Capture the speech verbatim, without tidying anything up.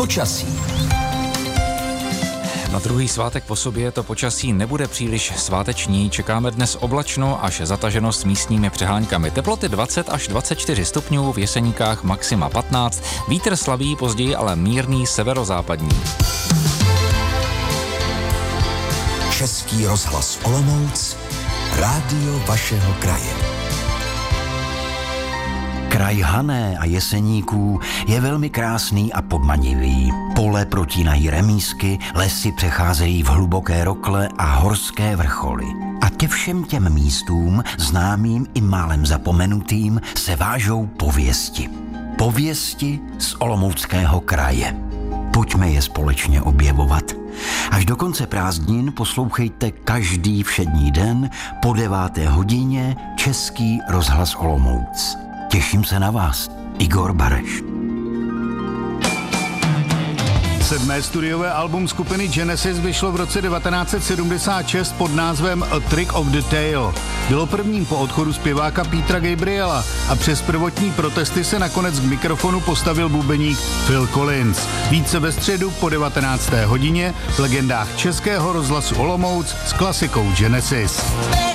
Počasí. Na druhý svátek po sobě to počasí nebude příliš sváteční. Čekáme dnes oblačno až zataženo s místními přeháňkami. Teploty dvacet až dvacet čtyři stupňů, v Jeseníkách maxima patnáct. Vítr slabý, později ale mírný severozápadní. Český rozhlas Olomouc, rádio vašeho kraje. Kraj Hané a Jeseníků je velmi krásný a podmanivý. Pole protínají remísky, lesy přecházejí v hluboké rokle a horské vrcholy. A ke všem těm místům, známým i málem zapomenutým, se vážou pověsti. Pověsti z Olomouckého kraje. Pojďme je společně objevovat. Až do konce prázdnin poslouchejte každý všední den po deváté hodině Český rozhlas Olomouc. Těším se na vás, Igor Bareš. Sedmé studiové album skupiny Genesis vyšlo v roce devatenáct set sedmdesát šest pod názvem A Trick of the Tail. Bylo prvním po odchodu zpěváka Petera Gabriela a přes prvotní protesty se nakonec k mikrofonu postavil bubeník Phil Collins. Více ve středu po devatenácté hodině v legendách Českého rozhlasu Olomouc s klasikou Genesis.